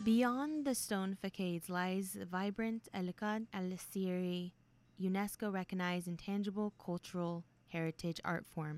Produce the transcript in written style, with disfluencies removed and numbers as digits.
Beyond the stone facades lies the vibrant Elikad al-Siri, UNESCO-recognized intangible cultural heritage art form.